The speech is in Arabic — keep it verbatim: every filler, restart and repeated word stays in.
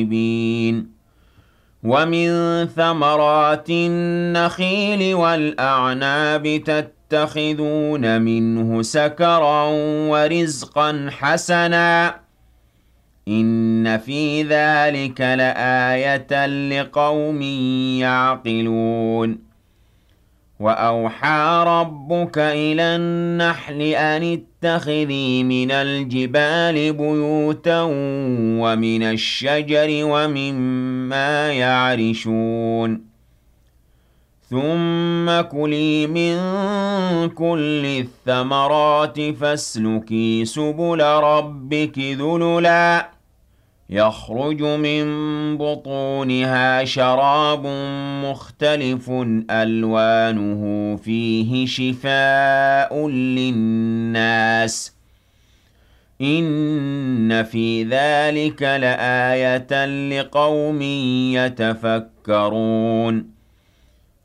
ومن ثمرات النخيل والأعناب تتخذون منه سكرا ورزقا حسنا إن في ذلك لآية لقوم يعقلون وأوحى ربك إلى النحل أن اتخذي من الجبال بيوتا ومن الشجر ومما يعرشون ثم كلي من كل الثمرات فاسلكي سبل ربك ذللا يخرج من بطونها شراب مختلف ألوانه فيه شفاء للناس إن في ذلك لآية لقوم يتفكرون